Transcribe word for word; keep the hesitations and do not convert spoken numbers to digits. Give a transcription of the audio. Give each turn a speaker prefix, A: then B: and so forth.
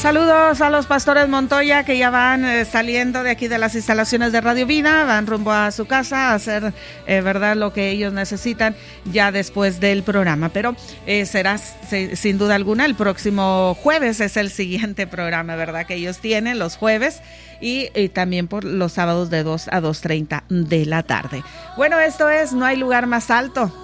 A: Saludos a los pastores Montoya que ya van eh, saliendo de aquí de las instalaciones de Radio Vida, van rumbo a su casa a hacer, eh, verdad, lo que ellos necesitan ya después del programa. Pero eh, será se, sin duda alguna el próximo jueves, es el siguiente programa, verdad, que ellos tienen los jueves y, y también por los sábados de dos a dos treinta de la tarde. Bueno, esto es No hay lugar más alto.